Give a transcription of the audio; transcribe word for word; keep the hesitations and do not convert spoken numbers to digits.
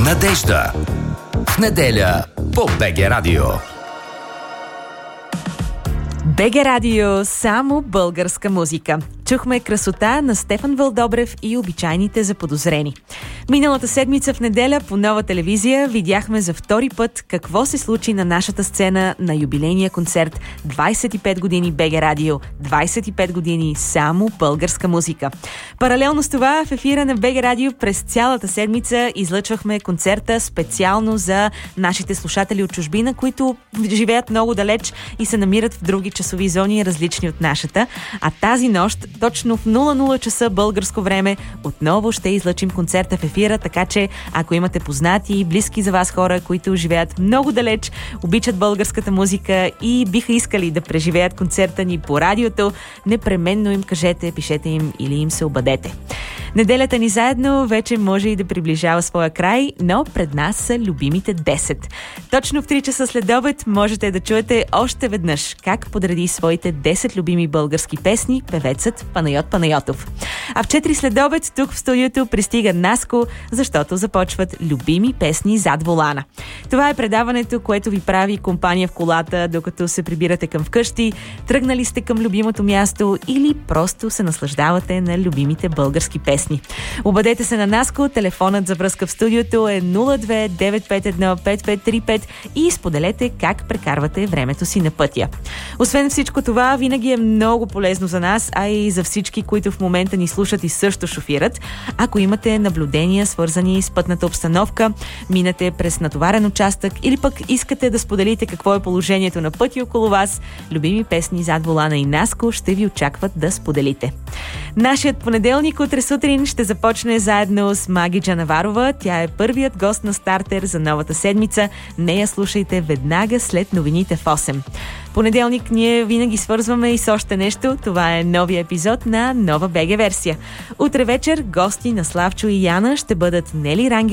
Надежда. В неделя по БГ Радио. БГ Радио, само българска музика. Чухме красота на Стефан Вълдобрев и обичайните заподозрени. Миналата седмица в неделя по Нова телевизия видяхме за втори път какво се случи на нашата сцена на юбилейния концерт двайсет и пет години БГ Радио, двайсет и пет години само българска музика. Паралелно с това в ефира на БГ Радио през цялата седмица излъчвахме концерта специално за нашите слушатели от чужбина, които живеят много далеч и се намират в други часови зони, различни от нашата. А тази нощ, точно в нула нула часа българско време, отново ще излъчим концерта в ефира, така че ако имате познати и близки за вас хора, които живеят много далеч, обичат българската музика и биха искали да преживеят концерта ни по радиото, непременно им кажете, пишете им или им се обадете. Неделята ни заедно вече може и да приближава своя край, но пред нас са любимите десет. Точно в три часа след обед можете да чуете още веднъж как подреди своите десет любими български песни певецът Панайот Панайотов. А в четири след обед тук в студиото пристига Наско, защото започват любими песни зад волана. Това е предаването, което ви прави компания в колата, докато се прибирате към вкъщи, тръгнали сте към любимото място или просто се наслаждавате на любимите български песни. Обадете се на Наско, телефонът за връзка в студиото е нула две девет пет едно пет пет три пет и споделете как прекарвате времето си на пътя. Освен всичко това, винаги е много полезно за нас, а и за всички, които в момента ни слушат и също шофират. Ако имате наблюдения, свързани с пътната обстановка, минате през натоварен участък или пък искате да споделите какво е положението на пътя около вас, любими песни зад волана и Наско ще ви очакват да споделите. Нашият понеделник утре сутрин ще започне заедно с Маги Джанаварова. Тя е първият гост на Стартер за новата седмица. Нея слушайте веднага след новините в осем. Понеделник ние винаги свързваме и с още нещо. Това е новия епизод на нова БГ версия. Утре вечер гости на Славчо и Яна ще бъдат Нели Рангел